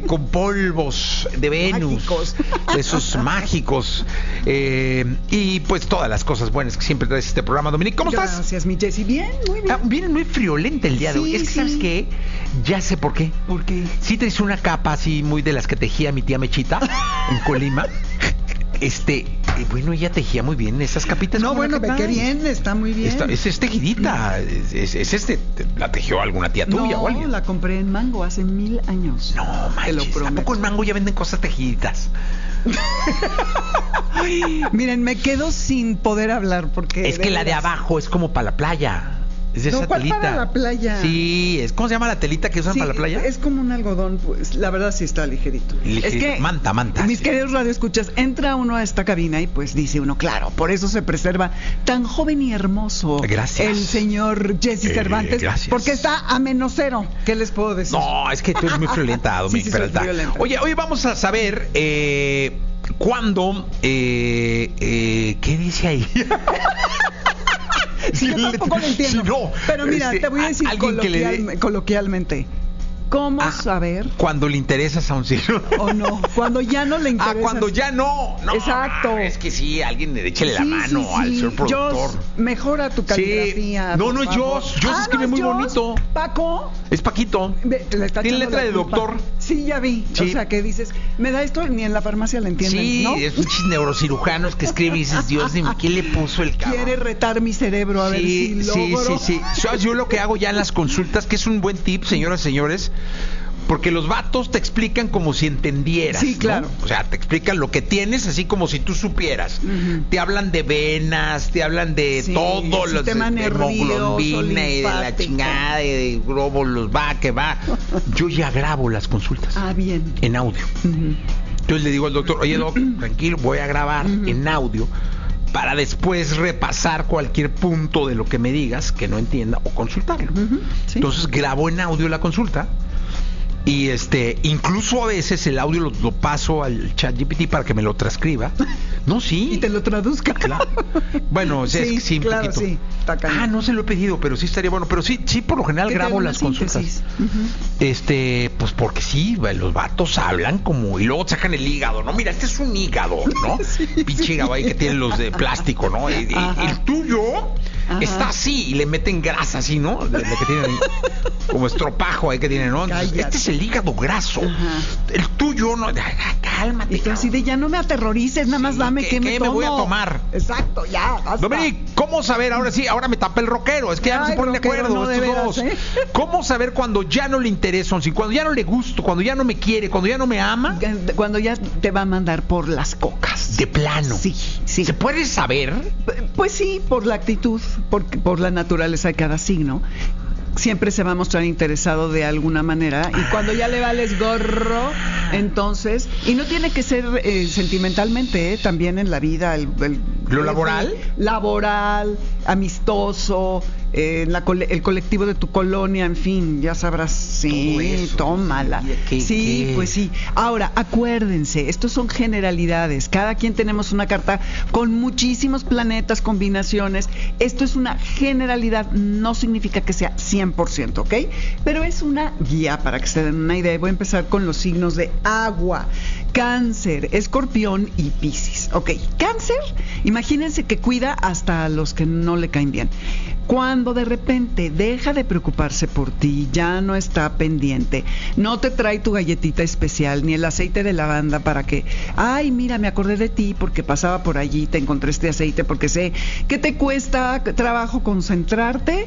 con polvos de Venus, mágicos. de esos mágicos, y pues todas las cosas buenas que siempre traes este programa. Dominique, ¿cómo estás? Gracias, mi Jessy. Bien, muy bien. Viene muy friolenta el día de hoy. Sí, Es que, ¿sabes sí. qué? Ya sé por qué. ¿Por qué? Sí te hice una capa así muy de las que tejía mi tía Mechita en Colima. Bueno, ella tejía muy bien esas capitas. No, como la bueno, que qué traes. bien, está muy bien. Es tejidita. La tejió alguna tía tuya o No, alguien. la compré en Mango hace 1000 años. No, Te lo manches. ¿A prometo. poco en Mango ya venden cosas tejiditas? Miren, me quedo sin poder hablar porque... Es que la de veras. abajo es como para la playa. Es de No, esa ¿cuál telita. para la playa? Sí, ¿cómo se llama la telita que usan Sí, para la playa? es como un algodón, pues la verdad sí está ligerito. Ligerito. Es que, Manta. mis Sí. queridos radioescuchas, entra uno a esta cabina y pues dice uno, claro, por eso se preserva tan joven y hermoso Gracias. el señor Jesse Cervantes, gracias. porque está a -0. ¿Qué les puedo decir? No, es que tú eres muy friolenta, Dominique Sí, soy Peralta. friolenta. Oye, hoy vamos a saber cuándo... ¿qué dice ahí? Sí, yo tampoco lo entiendo. Sí, no. Pero mira, te voy a decir alguien que le dé- coloquialmente. ¿Cómo saber Cuando le interesas a un signo. o no? Cuando ya no le interesa. Cuando ya no. Exacto. Es que sí, alguien échele la Sí, mano sí, al sí. señor productor. Joss, mejora tu caligrafía. No, por no es favor. Joss. Joss escribe ¿no muy es Joss? bonito. Paco. Es Paquito. Le está Tiene echando letra la de culpa. doctor. Sí, ya vi. Sí. O sea, que dices, me da esto, ni en la farmacia la entienden, Sí, ¿no? es un neurocirujanos que escribe y dices, Dios mío, ¿quién le puso el cabrón? Quiere retar mi cerebro a ver si logro. Sí. Yo lo que hago ya en las consultas, que es un buen tip, señoras y señores, porque los vatos te explican como si entendieras. Sí, claro. ¿no? O sea, te explican lo que tienes, así como si tú supieras. Ujú. Te hablan de venas, te hablan de Sí, todo, los de sistema nervioso, hemoglobina y de la linfático. chingada, y de glóbulos, que va. Yo ya grabo las consultas Ah, bien. en audio. Ujú. Entonces le digo al doctor, oye, doc, tranquilo, voy a grabar en audio para después repasar cualquier punto de lo que me digas que no entienda o consultarlo. Ujú, sí. Entonces grabo en audio la consulta y incluso a veces el audio lo paso al ChatGPT para que me lo transcriba. No, sí. Y te lo traduzca. Claro. Bueno, Sí, es que sí, un claro, poquito. sí, está cañón. No se lo he pedido, pero sí estaría bueno. Pero sí, por lo general Que te grabo haga una las consultas. síntesis. Ujú. Pues porque sí, los vatos hablan como, y luego sacan el hígado, ¿no? Mira, este es un hígado, ¿no? Pinche hígado ahí que tienen los de plástico, ¿no? Y Ajá. el tuyo Ajá. está así, y le meten grasa así, ¿no? De que tienen ahí, como estropajo ahí que tienen, ¿no? Entonces, Cállate. este es el hígado graso. Ajá. El tuyo, no, cálmate. Y tú así de ya no me aterrorices, nada más Sí, dame ¿qué que me me tomo. voy a tomar? Exacto, ya, basta. Dominique, ¿cómo saber? Ahora sí, ahora me tapé el rockero. Es que ya no Ay, se ponen de rockero, acuerdo no, de estos veras, dos. ¿eh? ¿Cómo saber cuando ya no le interesa, cuando ya no le gusto, cuando ya no me quiere, cuando ya no me ama? Cuando ya te va a mandar por las cocas. De plano. Sí, sí. ¿Se puede saber? Pues sí, por la actitud, por la naturaleza de cada signo. Siempre se va a mostrar interesado de alguna manera y cuando ya le vales gorro, entonces, y no tiene que ser sentimentalmente, también en la vida, ¿Lo laboral? Laboral, amistoso, el colectivo de tu colonia, en fin, ya sabrás, sí, Todo eso. tómala. Sí, pues sí. Ahora, acuérdense, estos son generalidades, cada quien tenemos una carta con muchísimos planetas, combinaciones, esto es una generalidad, no significa que sea 100%, ¿ok? Pero es una guía para que se den una idea. Voy a empezar con los signos de agua: Cáncer, Escorpión y Piscis. Ok, Cáncer, imagínense que cuida hasta a los que no le caen bien. Cuando de repente deja de preocuparse por ti, ya no está pendiente, no te trae tu galletita especial ni el aceite de lavanda para que, ay, mira, me acordé de ti porque pasaba por allí, te encontré este aceite porque sé que te cuesta trabajo concentrarte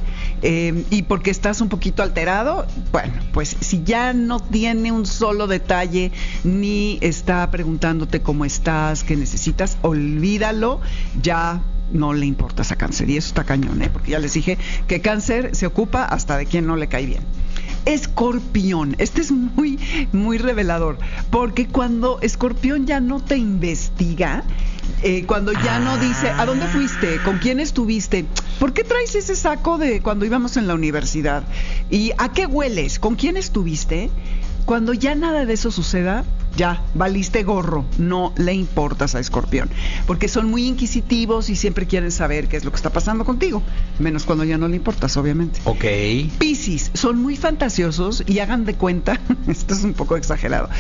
y porque estás un poquito alterado. Bueno, pues si ya no tiene un solo detalle ni está preguntándote cómo estás, qué necesitas, olvídalo, ya no le importas a Cáncer. Y eso está cañón, porque ya les dije que Cáncer se ocupa hasta de quien no le cae bien. Escorpión, este es muy, muy revelador, porque cuando Escorpión ya no te investiga, cuando ya no dice, ¿a dónde fuiste? ¿Con quién estuviste? ¿Por qué traes ese saco de cuando íbamos en la universidad? ¿Y a qué hueles? ¿Con quién estuviste? Cuando ya nada de eso suceda, ya, valiste gorro, no le importas a Escorpión, porque son muy inquisitivos y siempre quieren saber qué es lo que está pasando contigo, menos cuando ya no le importas, obviamente. Ok. Piscis, son muy fantasiosos y hagan de cuenta, esto es un poco exagerado,